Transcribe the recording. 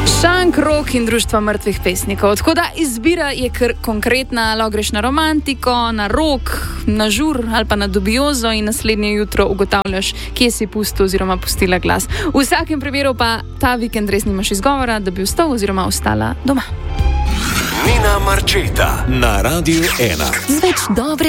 Šank, rock in društva mrtvih pesnikov. Tako da izbira je kar konkretna, lahko greš na romantiko, na rock, na žur ali pa na dubiozo in naslednje jutro ugotavljaš, kje si pustil oziroma pustila glas. V vsakem primeru pa ta vikend res nimaš izgovora, da bi ostal oziroma ostala doma. Nina Marčeta na Radiu 1. Z več dobre